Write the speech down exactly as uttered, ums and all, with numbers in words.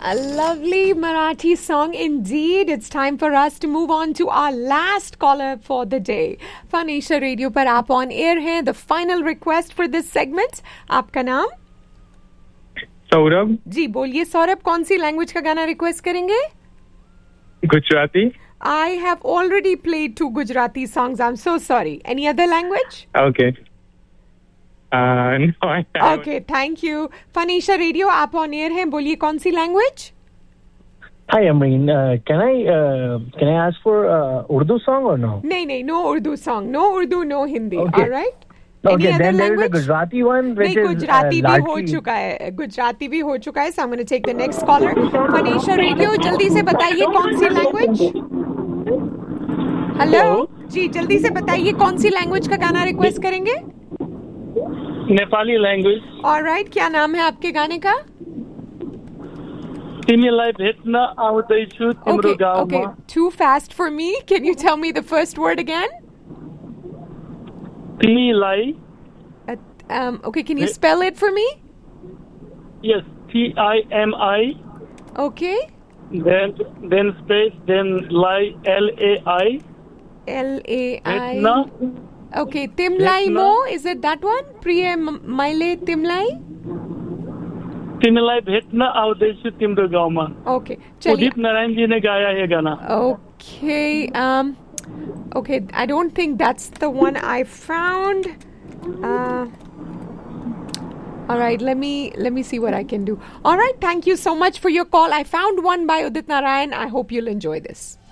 A lovely Marathi song indeed. It's time for us to move on to our last caller for the day. Fun Asia Radio पर आप on air हैं. The final request for this segment. आपका नाम? सौरभ. जी बोलिए सौरभ, कौन सी language का गाना request करेंगे? Gujarati. I have already played two Gujarati songs. I'm so sorry. Any other language? Okay. Uh, no, I haven't. Okay, thank you. Fun Asia Radio, आप on air हैं. बोलिए कौन सी language? Hi, Amreen. Uh, can I uh, can I ask for uh, Urdu song or no? नहीं नहीं, no Urdu song. No Urdu, no Hindi. Okay. All right? Okay, Any other then there is a language? Gujarati one which नहीं, is Gujarati uh, भी हो largely- चुका है. गुजराती भी हो चुका है. So I'm going to take the next caller. Fun Asia Radio, जल्दी से बताइए कौन सी language? हेलो जी, जल्दी से बताइए कौन सी लैंग्वेज का गाना रिक्वेस्ट करेंगे? नेपाली लैंग्वेज. ऑलराइट, क्या नाम है आपके गाने का? तिमीलाई भेट्न आउँदैछु तिम्रो Okay, गाउँमा. okay, too fast for me. Can you tell me the first word again? तिमीलाई. Uh, um, okay, can you spell it for me? Yes, T I M I. Okay. Then then space then lie L A I. L A I. भेट्न. Okay, Timlai Vetna. Mo, is it that one? Priya M- Maile Timlai? तिमीलाई भेट्न आउँदैछु तिम्रो गाउँमा. Okay, चलिए. उदित नारायण जी ने गाया ये गाना. Okay, um, okay, I don't think that's the one I found. Uh, all right, let me let me see what I can do. All right, thank you so much for your call. I found one by Udit Narayan. I hope you'll enjoy this.